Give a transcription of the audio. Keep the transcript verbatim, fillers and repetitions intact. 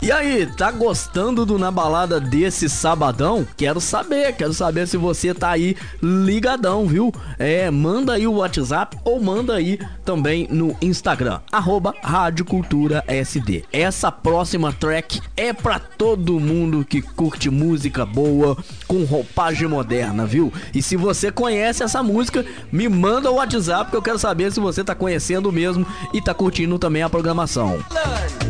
E aí, tá gostando do Na Balada desse sabadão? Quero saber, quero saber se você tá aí ligadão, viu? É, manda aí o WhatsApp ou manda aí também no Instagram, arroba Rádio Cultura S D. Essa próxima track é pra todo mundo que curte música boa, com roupagem moderna, viu? E se você conhece essa música, me manda o WhatsApp que eu quero saber se você tá conhecendo mesmo e tá curtindo também a programação.